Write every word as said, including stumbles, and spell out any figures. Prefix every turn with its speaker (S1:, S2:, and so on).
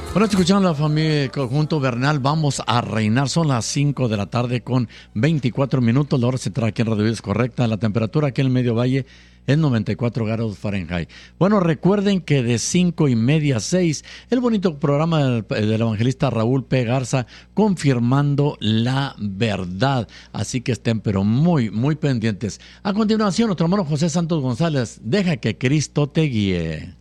S1: Bueno, escuchando la familia Conjunto Bernal, vamos a reinar. Son las cinco de la tarde con veinticuatro minutos. La hora central aquí en Radio Vida es correcta. La temperatura aquí en el Medio Valle es noventa y cuatro grados Fahrenheit. Bueno, recuerden que de cinco y media a seis, el bonito programa del, del evangelista Raúl P. Garza, confirmando la verdad. Así que estén pero muy, muy pendientes. A continuación, nuestro hermano José Santos González, deja que Cristo te guíe.